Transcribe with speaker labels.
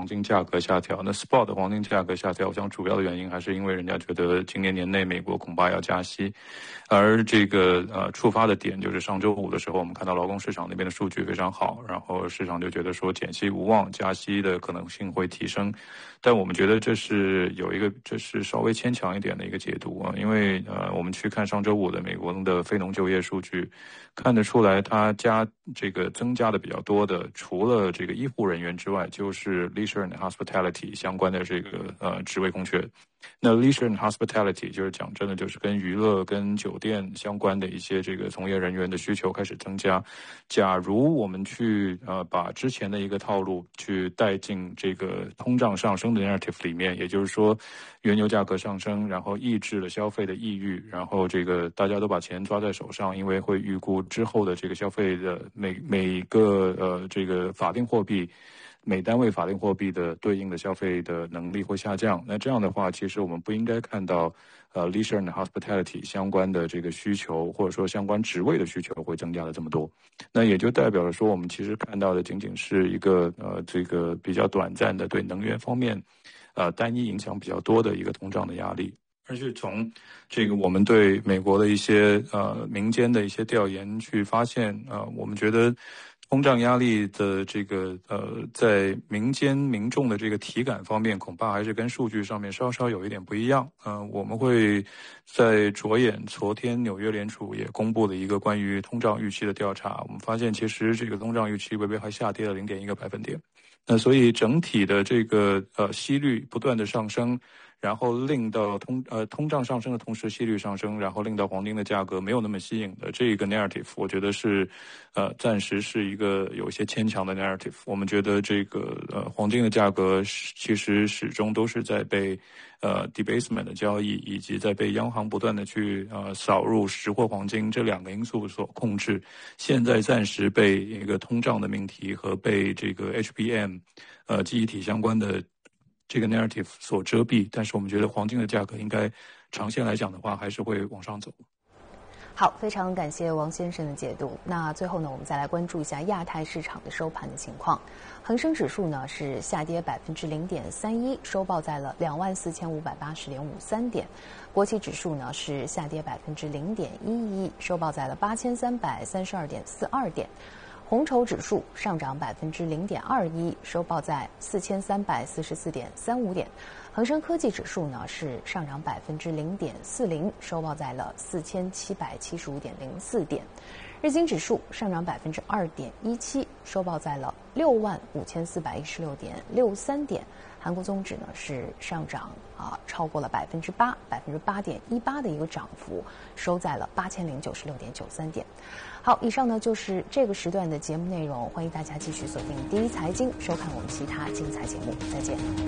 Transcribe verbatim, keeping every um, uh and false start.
Speaker 1: 黄金价格下调。那 spot 的黄金价格下调，我想主要的原因还是因为人家觉得今年年内美国恐怕要加息，而这个呃触发的点就是上周五的时候，我们看到劳工市场那边的数据非常好，然后市场就觉得说减息无望，加息的可能性会提升。但我们觉得这是有一个这是稍微牵强一点的一个解读啊，因为呃我们去看上周五的美国的非农就业数据，看得出来它加这个增加的比较多的，除了这个医护人员之外，就是 leisure and hospitality 相关的这个呃职位空缺。那 leisure and hospitality 就是讲真的，就是跟娱乐、跟酒店相关的一些这个从业人员的需求开始增加。假如我们去呃把之前的一个套路去带进这个通胀上升的 narrative 里面，也就是说原油价格上升，然后抑制了消费的意欲，然后这个大家都把钱抓在手上，因为会预估之后的这个消费的每每个呃这个法定货币。每单位法定货币的对应的消费的能力会下降，那这样的话，其实我们不应该看到，呃 ，leisure and hospitality 相关的这个需求，或者说相关职位的需求会增加了这么多，那也就代表了说，我们其实看到的仅仅是一个呃这个比较短暂的对能源方面，呃单一影响比较多的一个通胀的压力。而且从这个我们对美国的一些呃民间的一些调研去发现，呃，我们觉得通胀压力的这个呃在民间民众的这个体感方面，恐怕还是跟数据上面稍稍有一点不一样。嗯、呃，我们会在着眼昨天纽约联储也公布了一个关于通胀预期的调查，我们发现其实这个通胀预期微微还下跌了零点一个百分点。那所以整体的这个呃息率不断的上升。然后令到通呃通胀上升的同时，息率上升，然后令到黄金的价格没有那么吸引的这个 narrative， 我觉得是，呃，暂时是一个有一些牵强的 narrative。我们觉得这个呃黄金的价格其实始终都是在被呃 debasement 的交易，以及在被央行不断的去呃扫入实货黄金这两个因素所控制。现在暂时被一个通胀的命题和被这个 H B M， 呃记忆体相关的。这个 narrative 所遮蔽，但是我们觉得黄金的价格应该长线来讲的话，还是会往上走。
Speaker 2: 好，非常感谢王先生的解读。那最后呢，我们再来关注一下亚太市场的收盘的情况。恒生指数呢是下跌百分之零点三一，收报在了两万四千五百八十点五三点。国企指数呢是下跌百分之零点一一，收报在了八千三百三十二点四二点。红筹指数上涨百分之零点二一，收报在四千三百四十四点三五点。恒生科技指数呢是上涨百分之零点四零，收报在了四千七百七十五点零四点。日经指数上涨百分之二点一七，收报在了六万五千四百一十六点六三点。韩国综指呢是上涨啊超过了百分之八，百分之八点一八的一个涨幅，收在了八千零九十六点九三点。好，以上呢就是这个时段的节目内容，欢迎大家继续锁定第一财经，收看我们其他精彩节目，再见。